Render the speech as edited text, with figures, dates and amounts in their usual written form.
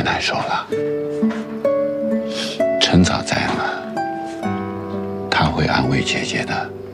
难受了。陈嫂在呢，她会安慰姐姐的。